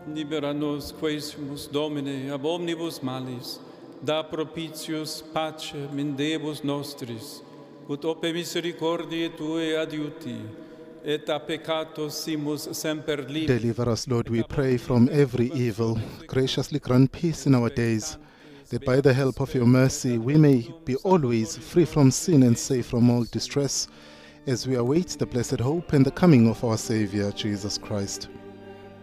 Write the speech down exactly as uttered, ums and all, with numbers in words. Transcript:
libera nos quaesimus Domine ab omnibus malis, da propitius pacem in Deibus nostris, ut ope misericordiae Tuae adiuti, et a peccatos simus semper liberi. Deliver us, Lord, we pray, from every evil. Graciously grant peace in our days, that by the help of your mercy we may be always free from sin and safe from all distress, as we await the blessed hope and the coming of our Savior, Jesus Christ.